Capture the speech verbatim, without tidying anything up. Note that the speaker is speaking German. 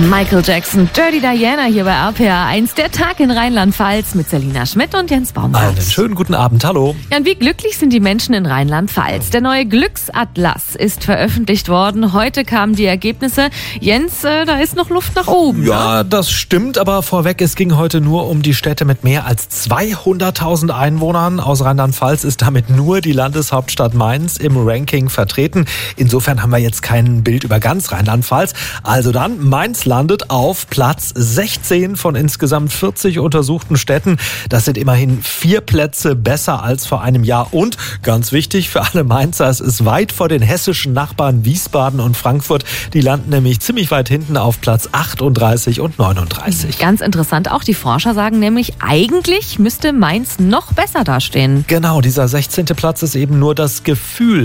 Michael Jackson, Dirty Diana hier bei R P R eins. Der Tag in Rheinland-Pfalz mit Selina Schmidt und Jens Baumgart. Einen schönen guten Abend, hallo. Ja, und wie glücklich sind die Menschen in Rheinland-Pfalz? Der neue Glücksatlas ist veröffentlicht worden. Heute kamen die Ergebnisse. Jens, äh, da ist noch Luft nach oben. Ja, ne? Das stimmt, aber vorweg, es ging heute nur um die Städte mit mehr als zweihunderttausend Einwohnern. Aus Rheinland-Pfalz ist damit nur die Landeshauptstadt Mainz im Ranking vertreten. Insofern haben wir jetzt kein Bild über ganz Rheinland-Pfalz. Also dann, Mainz landet auf Platz sechzehn von insgesamt vierzig untersuchten Städten. Das sind immerhin vier Plätze besser als vor einem Jahr. Und ganz wichtig für alle Mainzer, es ist weit vor den hessischen Nachbarn Wiesbaden und Frankfurt. Die landen nämlich ziemlich weit hinten auf Platz achtunddreißig und neununddreißig. Ganz interessant auch, die Forscher sagen nämlich, eigentlich müsste Mainz noch besser dastehen. Genau, dieser sechzehnte Platz ist eben nur das Gefühl